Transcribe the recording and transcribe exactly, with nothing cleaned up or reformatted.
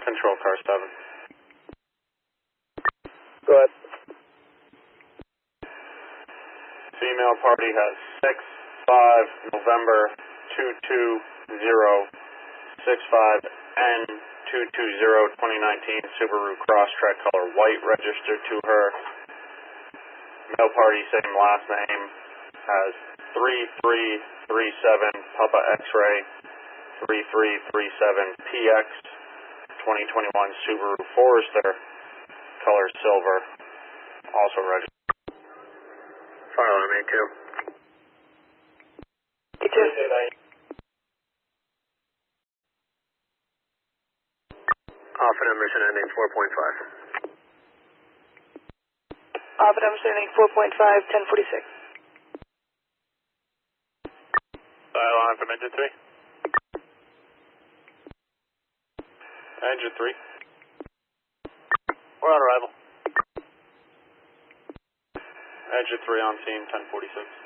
Control car seven. Go ahead. Female party has six five November two two zero six five N two two zero twenty nineteen Subaru Crosstrek color white registered to her. Male party, same last name, has three three three seven Papa X-Ray three three three seven P X twenty twenty-one Subaru Forester color silver, also registered. Fire alarm A two. A two. Offer Emerson ending four point five. Off at Emerson ending four point five, ten forty-six. Dial on from engine three. Engine three. We're on arrival. Engine three on scene, ten forty-six.